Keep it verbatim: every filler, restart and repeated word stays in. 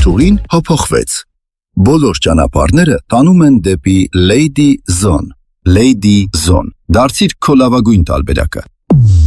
Շուրթուղին հափոխվեց։ Բոլոր ճանապարհները տանում են դեպի Lady Zone։ Lady Zone։ Դարձիր քո լավագույն տարբերակը։